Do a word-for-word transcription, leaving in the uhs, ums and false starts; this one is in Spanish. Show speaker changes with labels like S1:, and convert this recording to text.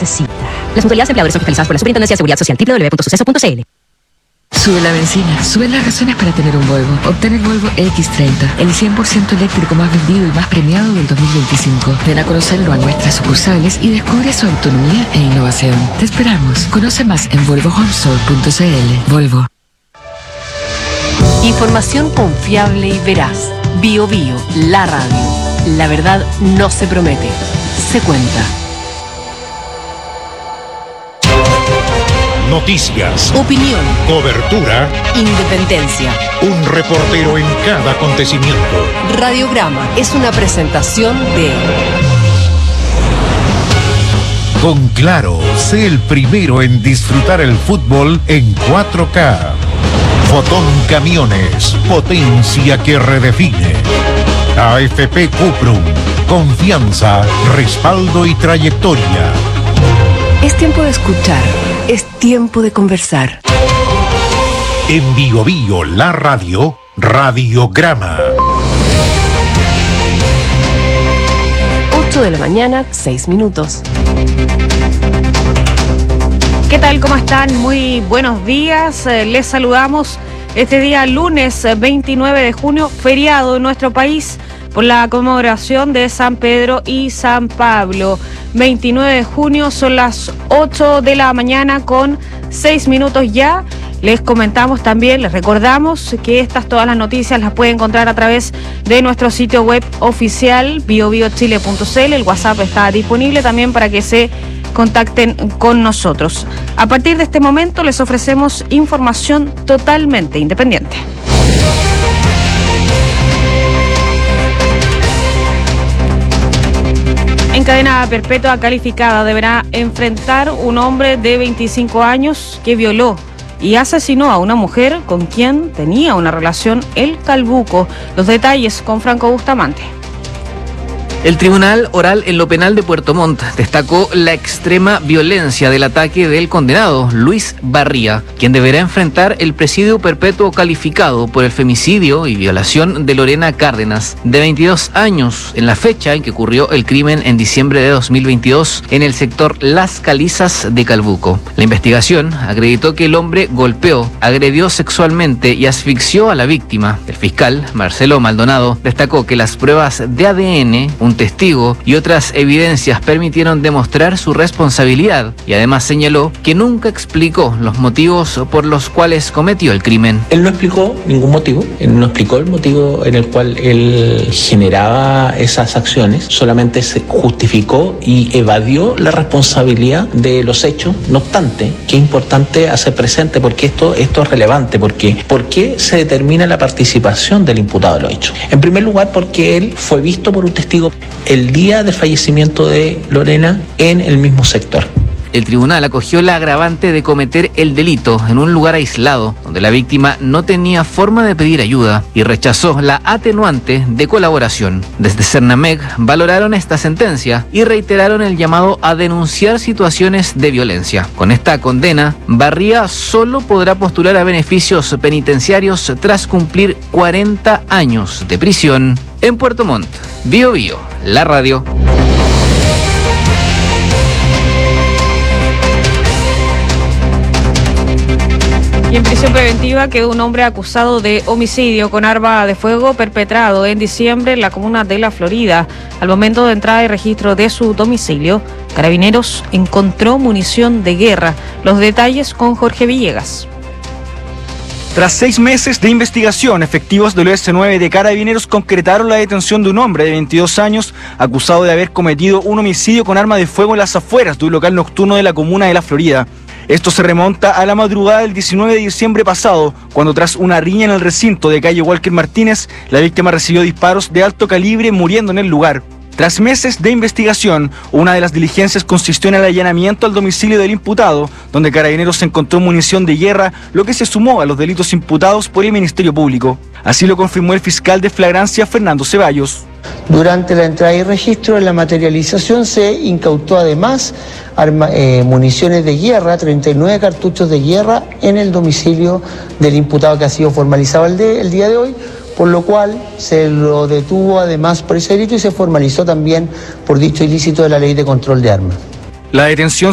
S1: necesita. Las mutualidades empleadores son fiscalizadas por la Superintendencia de Seguridad Social. doble u doble u doble u punto suceso punto c l.
S2: Sube la benzina, suben las razones para tener un Volvo. Obtén el Volvo equis treinta, el cien por ciento eléctrico más vendido y más premiado del dos mil veinticinco. Ven a conocerlo a nuestras sucursales y descubre su autonomía e innovación. Te esperamos. Conoce más en volvo home store punto c l. Volvo.
S3: Información confiable y veraz. Bio Bio, la radio. La verdad no se promete, se cuenta.
S4: Noticias,
S3: opinión,
S4: cobertura,
S3: independencia.
S4: Un reportero en cada acontecimiento.
S3: Radiograma es una presentación de...
S4: Con Claro, sé el primero en disfrutar el fútbol en cuatro K. Fotón Camiones, potencia que redefine. A F P Cuprum, confianza, respaldo y trayectoria.
S3: Es tiempo de escuchar, es tiempo de conversar.
S4: En Bio Bio, la radio, Radiograma.
S3: ocho de la mañana, seis minutos.
S5: ¿Qué tal? ¿Cómo están? Muy buenos días. Eh, les saludamos este día lunes veintinueve de junio, feriado en nuestro país por la conmemoración de San Pedro y San Pablo. veintinueve de junio, son las ocho de la mañana con seis minutos ya. Les comentamos también, les recordamos que estas todas las noticias las pueden encontrar a través de nuestro sitio web oficial bio bio chile punto c l. El WhatsApp está disponible también para que se contacten con nosotros. A partir de este momento les ofrecemos información totalmente independiente. En cadena perpetua calificada deberá enfrentar un hombre de veinticinco años que violó y asesinó a una mujer con quien tenía una relación el Calbuco. Los detalles con Franco Bustamante.
S6: El Tribunal Oral en lo Penal de Puerto Montt destacó la extrema violencia del ataque del condenado Luis Barría, quien deberá enfrentar el presidio perpetuo calificado por el femicidio y violación de Lorena Cárdenas, de veintidós años, en la fecha en que ocurrió el crimen en diciembre de dos mil veintidós en el sector Las Calizas de Calbuco. La investigación acreditó que el hombre golpeó, agredió sexualmente y asfixió a la víctima. El fiscal, Marcelo Maldonado, destacó que las pruebas de A D N, un testigo y otras evidencias permitieron demostrar su responsabilidad, y además señaló que nunca explicó los motivos por los cuales cometió el crimen.
S7: Él no explicó ningún motivo, él no explicó el motivo en el cual él generaba esas acciones, solamente se justificó y evadió la responsabilidad de los hechos. No obstante, que es importante hacer presente, porque esto, esto es relevante, porque ¿por qué se determina la participación del imputado en los hechos? En primer lugar, porque él fue visto por un testigo el día del fallecimiento de Lorena en el mismo sector.
S6: El tribunal acogió la agravante de cometer el delito en un lugar aislado, donde la víctima no tenía forma de pedir ayuda, y rechazó la atenuante de colaboración. Desde Cernamec valoraron esta sentencia y reiteraron el llamado a denunciar situaciones de violencia. Con esta condena, Barría solo podrá postular a beneficios penitenciarios tras cumplir cuarenta años de prisión en Puerto Montt. Bio Bio, la radio.
S5: Y en prisión preventiva quedó un hombre acusado de homicidio con arma de fuego perpetrado en diciembre en la comuna de La Florida. Al momento de entrada y registro de su domicilio, Carabineros encontró munición de guerra. Los detalles con Jorge Villegas.
S8: Tras seis meses de investigación, efectivos del O S nueve de Carabineros concretaron la detención de un hombre de veintidós años acusado de haber cometido un homicidio con arma de fuego en las afueras de un local nocturno de la comuna de La Florida. Esto se remonta a la madrugada del diecinueve de diciembre pasado, cuando tras una riña en el recinto de calle Walker Martínez, la víctima recibió disparos de alto calibre, muriendo en el lugar. Tras meses de investigación, una de las diligencias consistió en el allanamiento al domicilio del imputado, donde Carabineros encontró munición de guerra, lo que se sumó a los delitos imputados por el Ministerio Público. Así lo confirmó el fiscal de flagrancia, Fernando Ceballos.
S9: Durante la entrada y registro en la materialización se incautó además arma, eh, municiones de guerra, treinta y nueve cartuchos de guerra en el domicilio del imputado, que ha sido formalizado el, de, el día de hoy, por lo cual se lo detuvo además por ese delito y se formalizó también por dicho ilícito de la Ley de Control de Armas.
S8: La detención